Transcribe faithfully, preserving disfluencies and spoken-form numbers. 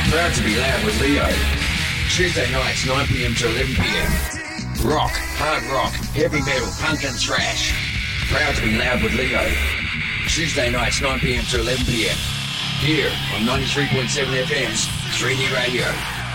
Proud to be loud with Leo. Tuesday nights, nine p.m. to eleven p.m. Rock, hard rock, heavy metal, punk and thrash. Proud to be loud with Leo. Tuesday nights, nine p.m. to eleven p.m. Here on ninety-three point seven F M's three D Radio.